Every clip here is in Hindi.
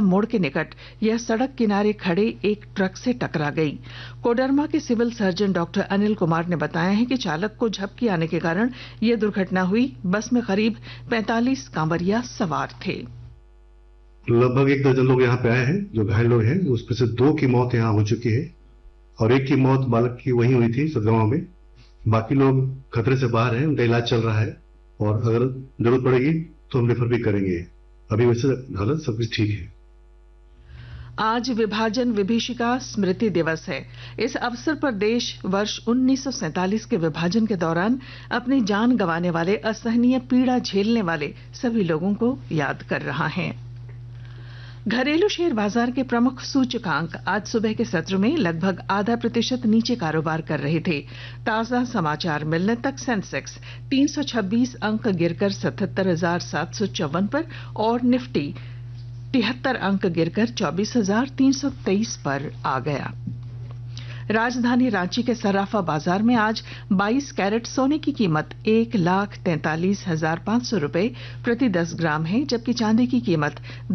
मोड़ के निकट यह सड़क किनारे खड़े एक ट्रक से टकरा गई। कोडरमा के civil surgeon doctor Anil Kumar ने बताया है कि चालक को झपकी आने के कारण यह दुर्घटना हुई। बस में करीब 45 कांवरिया सवार थे। लगभग 1 दर्जन लोग यहाँ पे आए हैं जो घायल लोग हैं, उसमें से 2 की मौत यहाँ हो चुकी है और 1 की मौत बालक की वहीं हुई थी सदगांव में। बाकी लोग खतरे से बाहर हैं, उनका इलाज चल रहा है और अगर जरूरत पड़ेगी तो हम रेफर भी करेंगे। अभी वैसे हालत सब कुछ ठीक है। आज विभाजन विभीषिका स्मृति दिवस है। इस अवसर पर देश वर्ष 1947 के विभाजन के दौरान अपनी जान गंवाने वाले, असहनीय पीड़ा झेलने वाले सभी लोगों को याद कर रहा है। घरेलू शेयर बाजार के प्रमुख सूचकांक आज सुबह के सत्र में लगभग आधा प्रतिशत नीचे कारोबार कर रहे थे। ताजा समाचार मिलने तक सेंसेक्स 326 अंक गिरकर 77,754 पर और निफ्टी 73 अंक गिरकर 24,323 पर आ गया। राजधानी रांची के सराफा बाजार में आज 22 कैरेट सोने की कीमत 1,43,500 रुपए प्रति 10 ग्राम है, जबकि चांदी की कीमत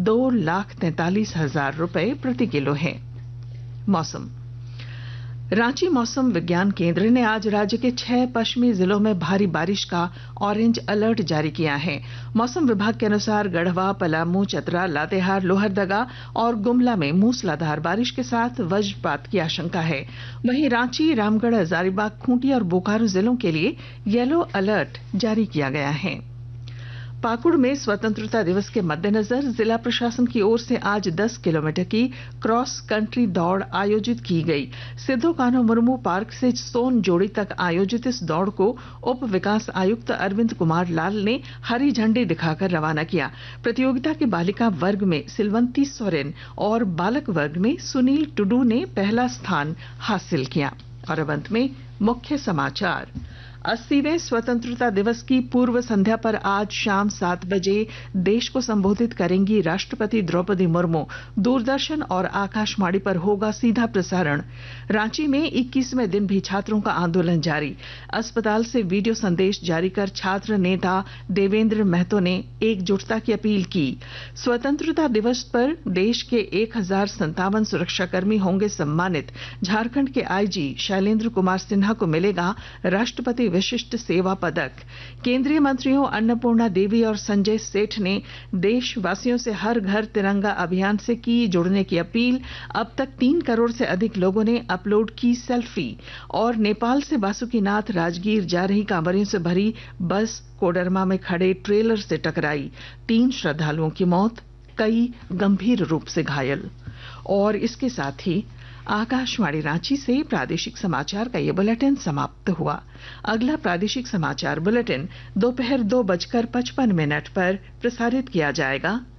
2,43,000 रुपए प्रति किलो है। मौसम। रांची मौसम विज्ञान केंद्र ने आज राज्य के 6 पश्चिमी जिलों में भारी बारिश का ऑरेंज अलर्ट जारी किया है। मौसम विभाग के अनुसार गढ़वा, पलामू, चतरा, लातेहार, लोहरदगा और गुमला में मूसलाधार बारिश के साथ वज्रपात की आशंका है। वहीं रांची, रामगढ़, हजारीबाग, खूंटी और बोकारो जिलों के लिए येलो अलर्ट जारी किया गया है। पाकुड़ में स्वतंत्रता दिवस के मद्देनजर जिला प्रशासन की ओर से आज 10 किलोमीटर की क्रॉस कंट्री दौड़ आयोजित की गई। सिद्धो कान्हो मुर्मू पार्क से सोन जोड़ी तक आयोजित इस दौड़ को उप विकास आयुक्त अरविंद कुमार लाल ने हरी झंडी दिखाकर रवाना किया। प्रतियोगिता के बालिका वर्ग में सिलवंती सोरेन और बालक वर्ग में सुनील टुडू ने पहला स्थान हासिल किया। और अब अंत में मुख्य समाचार। 80वें स्वतंत्रता दिवस की पूर्व संध्या पर आज शाम 7 बजे देश को संबोधित करेंगी राष्ट्रपति द्रौपदी मुर्मू। दूरदर्शन और आकाशवाणी पर होगा सीधा प्रसारण। रांची में 21वें दिन भी छात्रों का आंदोलन जारी। अस्पताल से वीडियो संदेश जारी कर छात्र नेता देवेंद्र महतो ने एकजुटता की अपील की। स्वतंत्रता दिवस पर देश के 1057 सुरक्षाकर्मी होंगे सम्मानित। झारखंड के आईजी शैलेंद्र कुमार सिन्हा को मिलेगा राष्ट्रपति विशिष्ट सेवा पदक। केंद्रीय मंत्रियों अन्नपूर्णा देवी और संजय सेठ ने देशवासियों से हर घर तिरंगा अभियान से की जुड़ने की अपील। अब तक 3 करोड़ से अधिक लोगों ने अपलोड की सेल्फी। और नेपाल से बासुकीनाथ राजगीर जा रही कांवरियों से भरी बस कोडरमा में खड़े ट्रेलर से टकराई। 3 श्रद्धालुओं की मौत, कई गंभीर रूप से घायल। और इसके साथ ही आकाशवाणी रांची से प्रादेशिक समाचार का ये बुलेटिन समाप्त हुआ। अगला प्रादेशिक समाचार बुलेटिन दोपहर 2:55 पर प्रसारित किया जाएगा।